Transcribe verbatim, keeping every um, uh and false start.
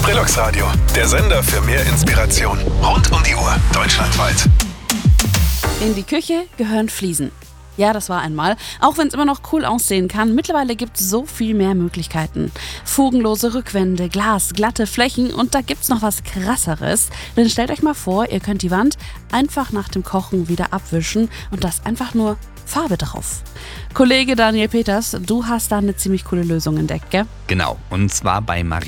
Trilux Radio, der Sender für mehr Inspiration. Rund um die Uhr, deutschlandweit. In die Küche gehören Fliesen. Ja, das war einmal. Auch wenn es immer noch cool aussehen kann, mittlerweile gibt es so viel mehr Möglichkeiten. Fugenlose Rückwände, Glas, glatte Flächen und da gibt's noch was Krasseres. Denn stellt euch mal vor, ihr könnt die Wand einfach nach dem Kochen wieder abwischen und das einfach nur Farbe drauf. Kollege Daniel Peters, du hast da eine ziemlich coole Lösung entdeckt, gell? Genau, und zwar bei Marie